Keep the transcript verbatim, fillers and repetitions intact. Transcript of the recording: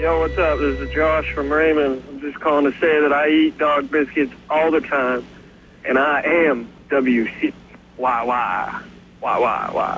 Yo, what's up? This is Josh from Raymond. I'm just calling to say that I eat dog biscuits all the time, and I am W C Y Y. Why, why, why?